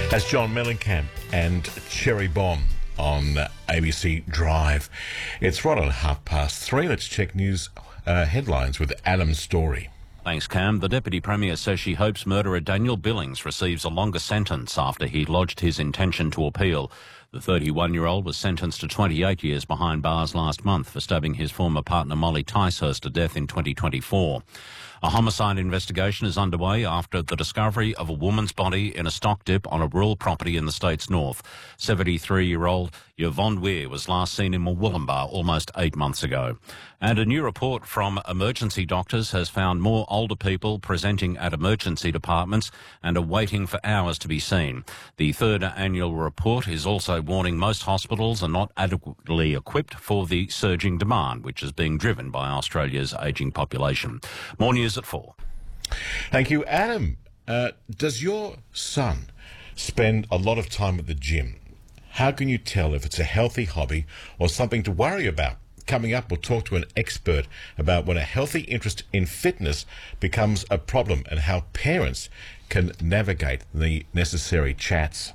That's John Mellencamp and Cherry Bomb on ABC Drive. It's right on 3:30. Let's check news headlines with Adam Story. Thanks, Cam. The Deputy Premier says she hopes murderer Daniel Billings receives a longer sentence after he lodged his intention to appeal. The 31-year-old was sentenced to 28 years behind bars last month for stabbing his former partner Molly Ticehurst to death in 2024. A homicide investigation is underway after the discovery of a woman's body in a stock dip on a rural property in the state's north. 73-year-old Yvonne Weir was last seen in Murwillumbah almost 8 months ago. And a new report from emergency doctors has found more older people presenting at emergency departments and are waiting for hours to be seen. The third annual report is also warning most hospitals are not adequately equipped for the surging demand, which is being driven by Australia's ageing population. More news at 4. Thank you, Adam. Does your son spend a lot of time at the gym? How can you tell if it's a healthy hobby or something to worry about? Coming up, we'll talk to an expert about when a healthy interest in fitness becomes a problem and how parents can navigate the necessary chats.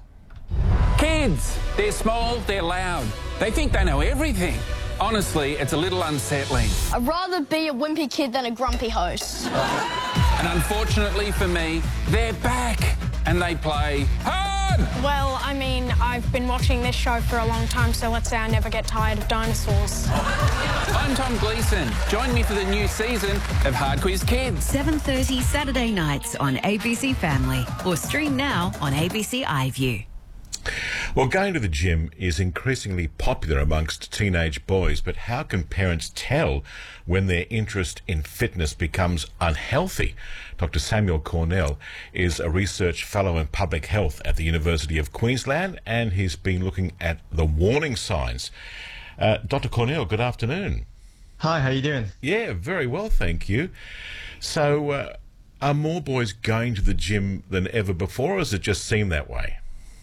Kids, they're small, they're loud. They think they know everything. Honestly, it's a little unsettling. I'd rather be a wimpy kid than a grumpy host. And unfortunately for me, they're back and they play hard. Well, I mean, I've been watching this show for a long time, so let's say I never get tired of dinosaurs. I'm Tom Gleeson. Join me for the new season of Hard Quiz Kids. 7:30 Saturday nights on ABC Family, or stream now on ABC iView. Well, going to the gym is increasingly popular amongst teenage boys, but how can parents tell when their interest in fitness becomes unhealthy? Dr. Samuel Cornell is a research fellow in public health at the University of Queensland, and he's been looking at the warning signs. Dr. Cornell, good afternoon. Hi, how you doing? Yeah, very well, thank you. So, are more boys going to the gym than ever before, or does it just seem that way?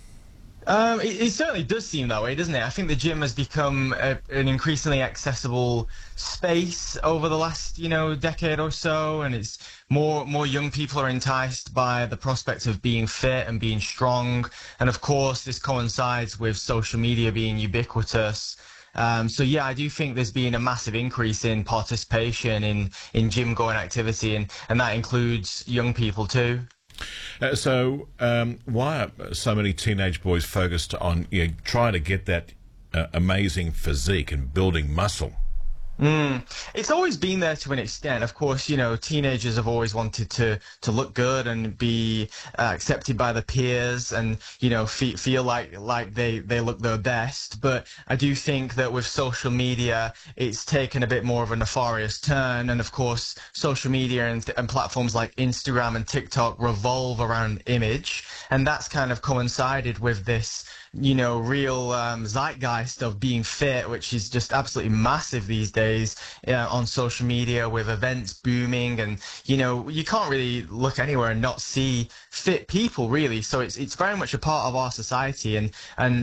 It certainly does seem that way, doesn't it? I think the gym has become an increasingly accessible space over the last, decade or so, and it's more young people are enticed by the prospect of being fit and being strong. And of course, this coincides with social media being ubiquitous. So yeah, I do think there's been a massive increase in participation in gym going activity, and that includes young people too. So why are so many teenage boys focused on trying to get that amazing physique and building muscle? It's always been there to an extent. Of course, teenagers have always wanted to look good and be accepted by the peers and, feel like they look their best. But I do think that with social media, it's taken a bit more of a nefarious turn. And of course, social media and platforms like Instagram and TikTok revolve around image. And that's kind of coincided with this real zeitgeist of being fit, which is just absolutely massive these days on social media, with events booming, and you can't really look anywhere and not see fit people, really. So it's very much a part of our society, and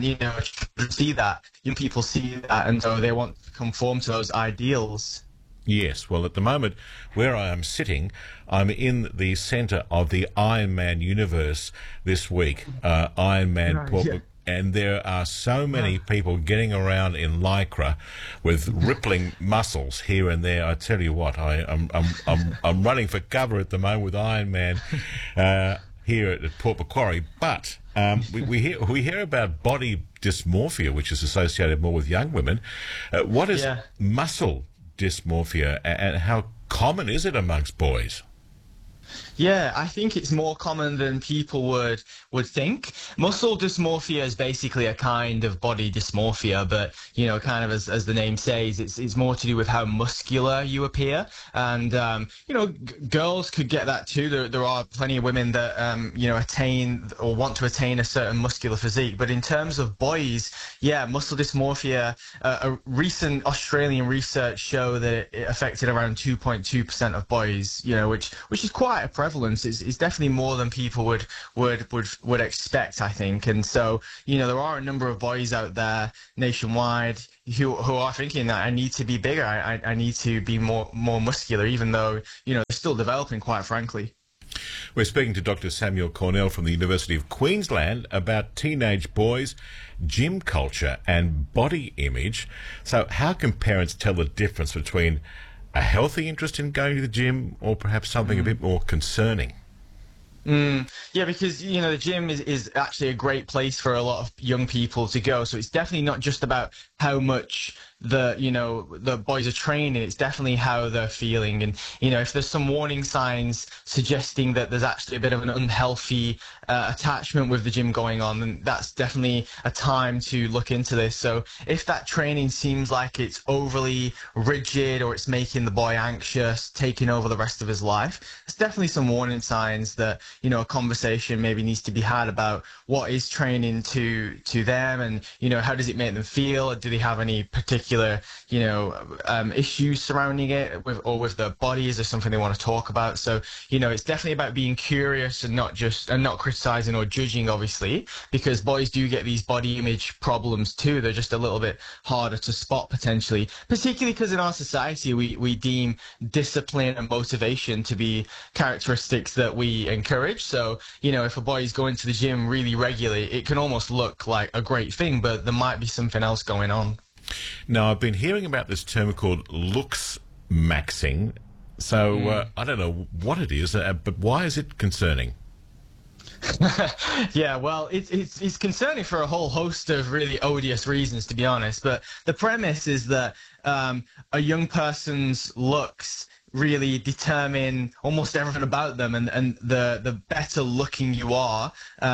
see that young people see that, and so they want to conform to those ideals. Yes, well, at the moment where I am sitting, I'm in the centre of the Ironman universe this week. Ironman Port. Yeah. And there are so many people getting around in Lycra with rippling muscles here and there. I tell you what, I'm running for cover at the moment with Ironman here at Port Macquarie. But we hear about body dysmorphia, which is associated more with young women. What is muscle dysmorphia, and how common is it amongst boys? Yeah, I think it's more common than people would think. Muscle dysmorphia is basically a kind of body dysmorphia, but kind of as the name says, it's more to do with how muscular you appear. And girls could get that too. There are plenty of women that attain or want to attain a certain muscular physique. But in terms of boys, muscle dysmorphia, a recent Australian research show that it affected around 2.2% of boys. Which is quite a prevalence. It's definitely more than people would expect, I think. And so, there are a number of boys out there nationwide who are thinking that I need to be bigger. I need to be more muscular, even though, they're still developing, quite frankly. We're speaking to Dr. Samuel Cornell from the University of Queensland about teenage boys, gym culture and body image. So how can parents tell the difference between a healthy interest in going to the gym or perhaps something a bit more concerning? Yeah, because, the gym is actually a great place for a lot of young people to go. So it's definitely not just about how much the boys are training. It's definitely how they're feeling. And, if there's some warning signs suggesting that there's actually a bit of an unhealthy attachment with the gym going on, then that's definitely a time to look into this. So if that training seems like it's overly rigid or it's making the boy anxious, taking over the rest of his life, there's definitely some warning signs that, a conversation maybe needs to be had about what is training to them and, how does it make them feel? Do they have any particular, issues surrounding it with their body? Is there something they want to talk about? So, it's definitely about being curious and not criticizing or judging, obviously, because boys do get these body image problems too. They're just a little bit harder to spot potentially, particularly because in our society, we deem discipline and motivation to be characteristics that we encourage. So, if a boy is going to the gym really regularly, it can almost look like a great thing, but there might be something else going on. Now, I've been hearing about this term called looks maxing. So I don't know what it is, but why is it concerning? Yeah, well, it's concerning for a whole host of really odious reasons, to be honest. But the premise is that a young person's looks really determine almost everything about them, and the better looking you are,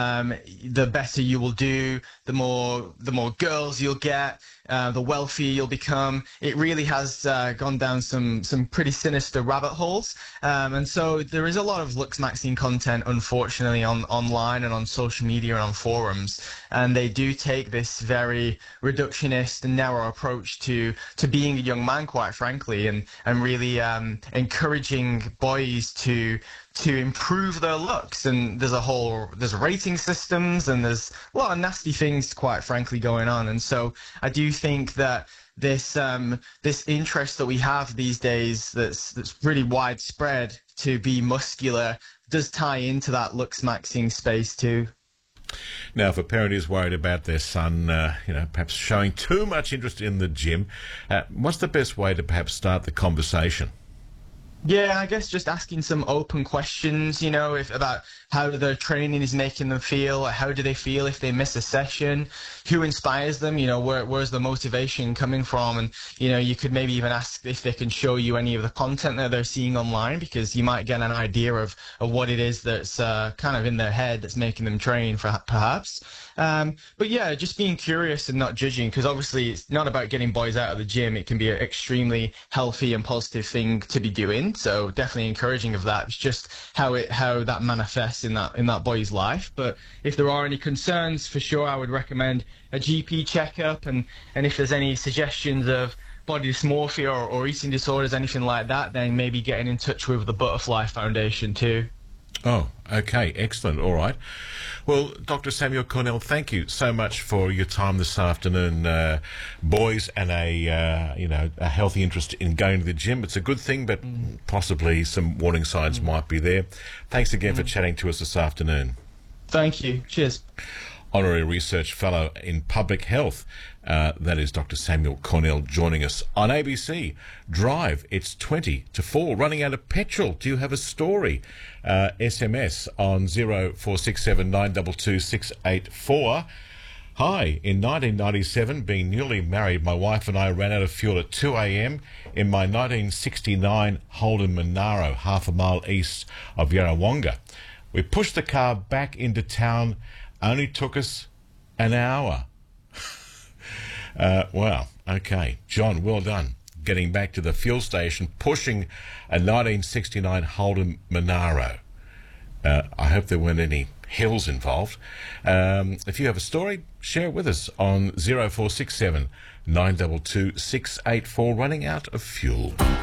the better you will do, the more girls you'll get, the wealthier you'll become. It really has gone down some pretty sinister rabbit holes, and so there is a lot of looks maxing content, unfortunately, online and on social media and on forums, and they do take this very reductionist and narrow approach to being a young man, quite frankly, and really encouraging boys to improve their looks. And there's rating systems and there's a lot of nasty things, quite frankly, going on. And so I do think that this interest that we have these days that's really widespread to be muscular does tie into that looks maxing space too. Now, if a parent is worried about their son, perhaps showing too much interest in the gym, what's the best way to perhaps start the conversation? Yeah, I guess just asking some open questions, about how their training is making them feel, how do they feel if they miss a session, who inspires them, where's the motivation coming from, and, you could maybe even ask if they can show you any of the content that they're seeing online, because you might get an idea of what it is that's kind of in their head that's making them train, perhaps. But yeah, just being curious and not judging, because obviously it's not about getting boys out of the gym. It can be an extremely healthy and positive thing to be doing. So definitely encouraging of that. It's just how that manifests in that boy's life. But if there are any concerns, for sure, I would recommend a GP checkup. And if there's any suggestions of body dysmorphia or eating disorders, anything like that, then maybe getting in touch with the Butterfly Foundation too. Oh, okay, excellent. All right. Well, Dr. Samuel Cornell, thank you so much for your time this afternoon. Boys and a healthy interest in going to the gym. It's a good thing, but possibly some warning signs might be there. Thanks again for chatting to us this afternoon. Thank you. Cheers. Honorary Research Fellow in Public Health. That is Dr. Samuel Cornell joining us on ABC. Drive, it's 20 to 4, running out of petrol. Do you have a story? SMS on 0467 922 684. Hi, in 1997, being newly married, my wife and I ran out of fuel at 2 a.m. in my 1969 Holden Monaro, half a mile east of Yarrawonga. We pushed the car back into town. Only took us an hour. Wow. Okay. John, well done. Getting back to the fuel station, pushing a 1969 Holden Monaro. I hope there weren't any hills involved. If you have a story, share it with us on 0467 922 684, running out of fuel.